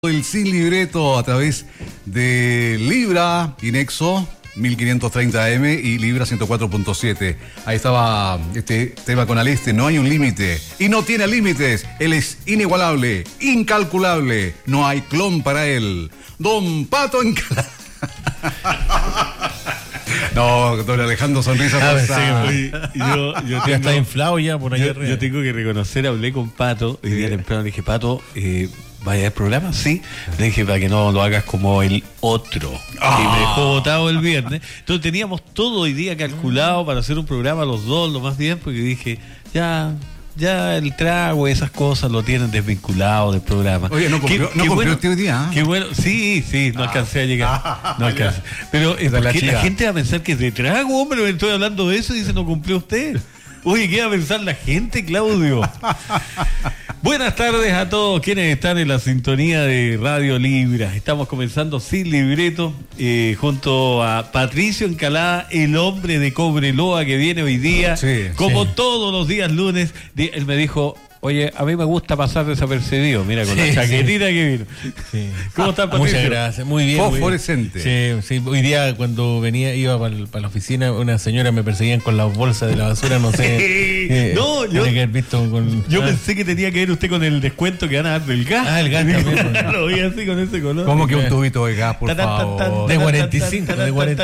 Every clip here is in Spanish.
El Sin Libreto a través de Libra y Nexo 1530 AM y Libra 104.7. Ahí estaba este tema con Aleste. No hay un límite y no tiene límites. Él es inigualable, incalculable. No hay clon para él. Don Pato Encalada. No, don Alejandro Sonrisa. Yo ya está inflado ya por allá arriba. Yo tengo que reconocer, hablé con Pato y día temprano le dije, Pato, ¿vaya al programa? Sí. Le dije, para que no lo hagas como el otro. Y me dejó botado el viernes. Entonces teníamos todo hoy día calculado para hacer un programa los dos, lo más bien, porque dije, ya el trago y esas cosas lo tienen desvinculado del programa. Oye, no cumplió usted hoy día. Qué bueno, sí, no alcancé a llegar. No alcancé. Pero porque la gente va a pensar que es de trago, hombre, me estoy hablando de eso y dice, no cumplió usted. Oye, ¿qué va a pensar la gente, Claudio? Buenas tardes a todos quienes están en la sintonía de Radio Libra. Estamos comenzando Sin Libreto junto a Patricio Encalada, el hombre de Cobreloa que viene hoy día, todos los días lunes. Él me dijo, oye, a mí me gusta pasar desapercibido, mira, con la chaquetita que vino. Sí. ¿Cómo está, Patricio? Muchas gracias, muy bien. Fosforescente. Sí, hoy día cuando iba para la oficina, una señora me perseguían con las bolsas de la basura, no sé. Yo pensé que tenía que ver usted con el descuento que van a dar del gas. El gas también. Lo vi así con ese color. ¿Cómo que un tubito de gas, por favor? De 45.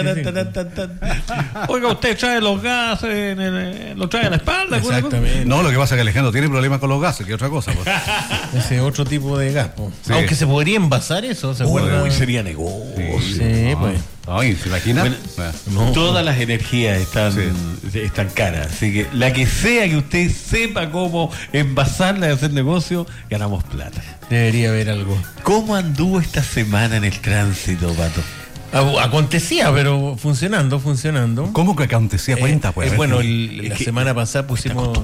Oiga, usted trae los gases, lo trae a la espalda. Exactamente. No, lo que pasa es que Alejandro tiene problemas con los gases, que otra cosa. Pues. Ese otro tipo de gas. Sí. Aunque se podría envasar eso, ¿se acuerda? Uy, sería negocio. Sí, pues. Ay, ¿se imagina? Bueno, todas las energías están caras, así que la que sea que usted sepa cómo envasarla y hacer negocio, ganamos plata. Debería haber algo. ¿Cómo anduvo esta semana en el tránsito, Pato? Acontecía, pero funcionando. ¿Cómo que acontecía? Cuenta, pues. Bueno, la semana pasada pusimos,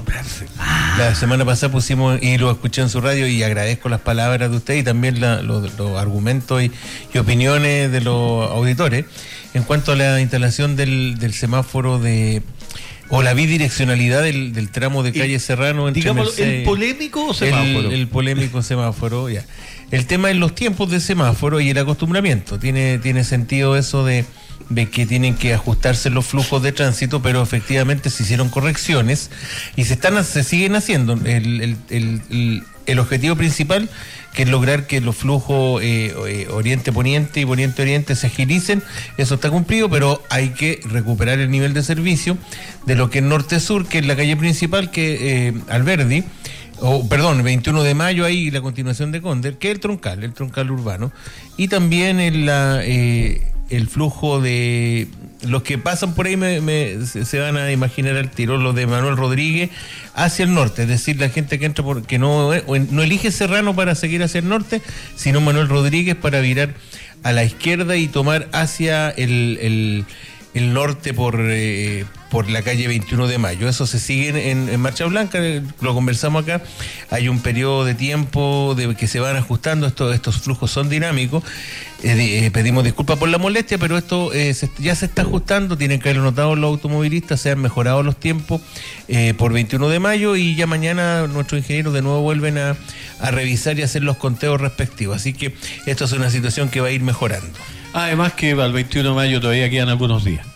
y lo escuché en su radio, y agradezco las palabras de usted y también los argumentos y opiniones de los auditores en cuanto a la instalación del semáforo o la bidireccionalidad del tramo de calle Serrano entre digamos, ¿el polémico semáforo? El polémico semáforo, ya. El tema es los tiempos de semáforo y el acostumbramiento. Tiene sentido eso de que tienen que ajustarse los flujos de tránsito, pero efectivamente se hicieron correcciones y se siguen haciendo. El objetivo principal, que es lograr que los flujos oriente-poniente y poniente-oriente se agilicen, eso está cumplido, pero hay que recuperar el nivel de servicio de lo que es norte-sur, que es la calle principal, que Alberdi, 21 de mayo, ahí la continuación de Cóndor, que es el troncal urbano, y también el flujo de los que pasan por ahí se van a imaginar al tiro, los de Manuel Rodríguez hacia el norte, es decir, la gente que entra porque no elige Serrano para seguir hacia el norte, sino Manuel Rodríguez para virar a la izquierda y tomar hacia el norte por la calle 21 de mayo. Eso se sigue en Marcha Blanca, lo conversamos acá. Hay un periodo de tiempo que se van ajustando, estos flujos son dinámicos. Pedimos disculpas por la molestia, pero esto ya se está ajustando. Tienen que haberlo notado los automovilistas, se han mejorado los tiempos por 21 de mayo y ya mañana nuestros ingenieros de nuevo vuelven a revisar y hacer los conteos respectivos. Así que esto es una situación que va a ir mejorando. Además que al 21 de mayo todavía quedan algunos días.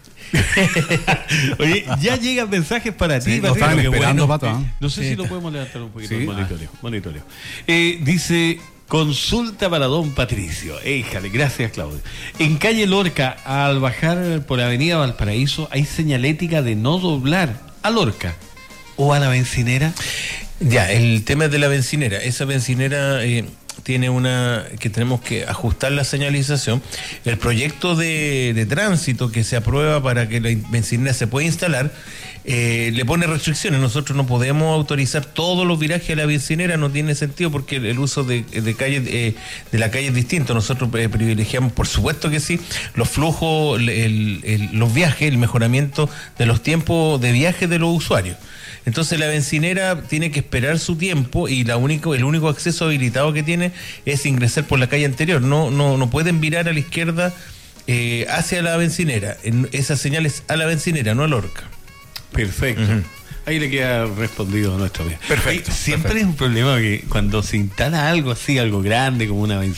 Oye, ya llegan mensajes para ti, Patricio. Estaban esperando, Pato. No sé si lo podemos levantar un poquito el monitoreo. Dice, consulta para don Patricio. Éjale, gracias, Claudio. En calle Lorca, al bajar por Avenida Valparaíso, hay señalética de no doblar a Lorca o a la bencinera. Ya, el tema es de la bencinera. Esa bencinera tiene que tenemos que ajustar la señalización. El proyecto de tránsito que se aprueba para que la bencinera se pueda instalar le pone restricciones. Nosotros no podemos autorizar todos los virajes a la bencinera, no tiene sentido porque el uso de calles de la calle es distinto. Nosotros privilegiamos, por supuesto que sí, los flujos, los viajes, el mejoramiento de los tiempos de viaje de los usuarios. Entonces la bencinera tiene que esperar su tiempo y el único acceso habilitado que tiene es ingresar por la calle anterior. No pueden virar a la izquierda hacia la bencinera. Esa señal es a la bencinera, no a Lorca. Perfecto. Ahí le queda respondido a nuestro amigo. Perfecto. Siempre es un problema que cuando se instala algo así, algo grande, como una